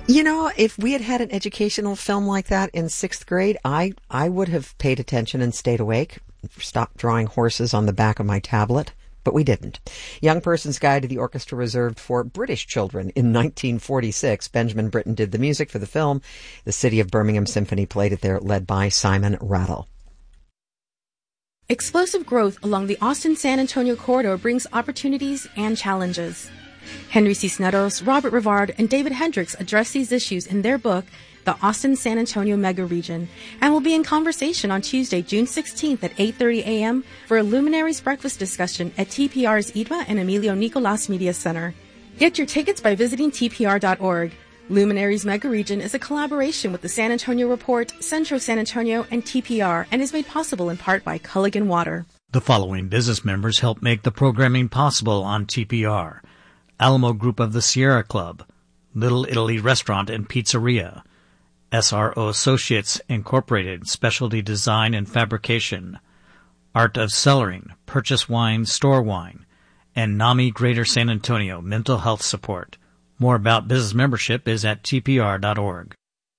You know, if we had had an educational film like that in sixth grade, I would have paid attention and stayed awake, stopped drawing horses on the back of my tablet, but we didn't. Young Person's Guide to the Orchestra reserved for British children in 1946. Benjamin Britten did the music for the film. The City of Birmingham Symphony played it there, led by Simon Rattle. Explosive growth along the Austin-San Antonio corridor brings opportunities and challenges. Henry Cisneros, Robert Rivard, and David Hendricks address these issues in their book, The Austin-San Antonio Mega Region, and will be in conversation on Tuesday, June 16th at 8:30 a.m. for a Luminaries Breakfast discussion at TPR's Idma and Emilio Nicolas Media Center. Get your tickets by visiting tpr.org. Luminaries Mega Region is a collaboration with the San Antonio Report, Centro San Antonio, and TPR, and is made possible in part by Culligan Water. The following business members help make the programming possible on TPR. Alamo Group of the Sierra Club, Little Italy Restaurant and Pizzeria, SRO Associates Incorporated, Specialty Design and Fabrication, Art of Cellaring, Purchase Wine, Store Wine, and NAMI Greater San Antonio Mental Health Support. More about business membership is at tpr.org.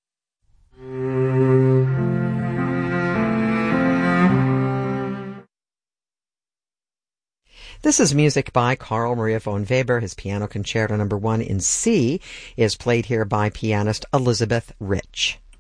This is music by Carl Maria von Weber. His Piano Concerto No. 1 in C is played here by pianist Elizabeth Rich.